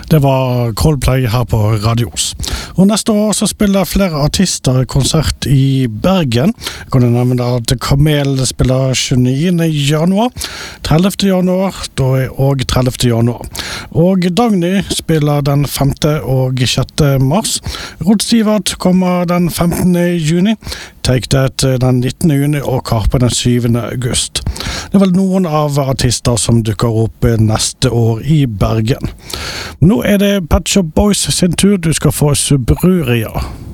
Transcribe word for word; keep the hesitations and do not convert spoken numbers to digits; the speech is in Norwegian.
Det var Coldplay her på Radios. Og neste år så spiller flere artister konsert i Bergen. Jeg kan nevne at Kamel spiller tjueniende januar, tredivte januar og tredivte januar. Og Dagny spiller den femte og sjette mars. Rod Stewart kommer den femtende juni, Take That den nittende juni og Karpe den syvende august. Det er vel noen av artister som dukker opp neste år i Bergen. Nå er det Pet Shop Boys sin tur, du skal få Subruria.